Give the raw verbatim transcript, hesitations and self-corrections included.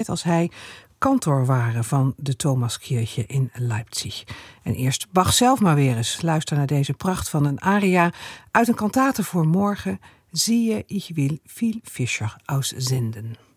als hij kantor waren van de Thomaskirche in Leipzig. En eerst Bach zelf maar weer eens. Luister naar deze pracht van een aria uit een kantate voor morgen. Zie je, ich will viel Fischer auszenden.